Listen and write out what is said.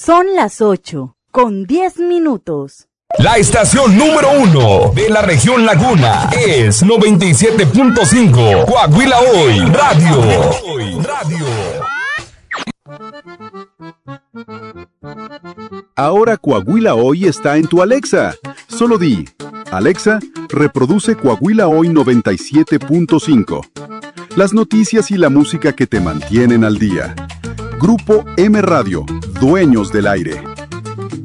Son las 8:10. La estación número 1 de la región Laguna es 97.5 Coahuila Hoy Radio. Ahora Coahuila Hoy está en tu Alexa. Solo di, Alexa, reproduce Coahuila Hoy 97.5. Las noticias y la música que te mantienen al día. Grupo M Radio, dueños del aire.